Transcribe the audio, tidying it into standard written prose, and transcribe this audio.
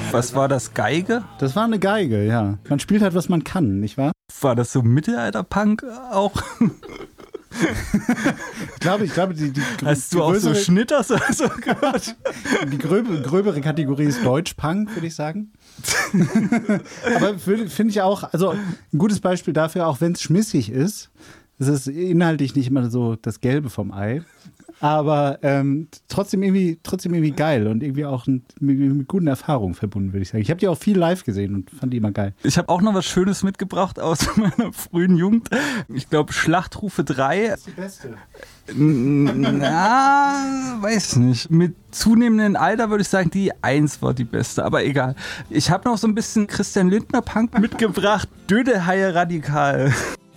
Was war das, Geige? Das war eine Geige, ja. Man spielt halt, was man kann, nicht wahr? War das so Mittelalter-Punk auch? Ich glaube, die hast du auch so Schnitters oder so gehört? Die gröbere Kategorie ist Deutsch-Punk, würde ich sagen. Aber finde ich auch, also ein gutes Beispiel dafür, auch wenn es schmissig ist, es ist inhaltlich nicht immer so das Gelbe vom Ei, aber trotzdem irgendwie geil und irgendwie auch mit guten Erfahrungen verbunden, würde ich sagen. Ich habe die auch viel live gesehen und fand die immer geil. Ich habe auch noch was Schönes mitgebracht aus meiner frühen Jugend. Ich glaube, Schlachtrufe 3. Das ist die beste. Na, weiß nicht. Mit zunehmendem Alter würde ich sagen, die 1 war die beste, aber egal. Ich habe noch so ein bisschen Christian Lindner Punk mitgebracht. Dödelhaie radikal.